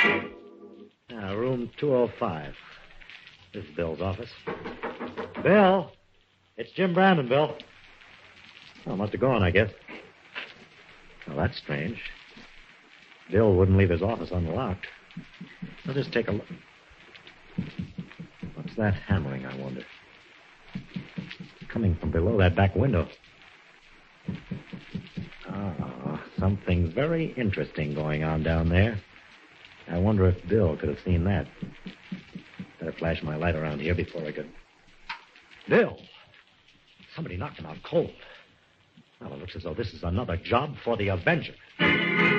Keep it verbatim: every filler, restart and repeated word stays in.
Now, room two oh five. This is Bill's office. Bill! It's Jim Brandon, Bill. Oh, must have gone, I guess. Well, that's strange. Bill wouldn't leave his office unlocked. I'll just take a look. What's that hammering, I wonder? Coming from below that back window. Ah, something very interesting going on down there. I wonder if Bill could have seen that. Better flash my light around here before I could... Bill! Somebody knocked him out cold. Well, it looks as though this is another job for the Avenger.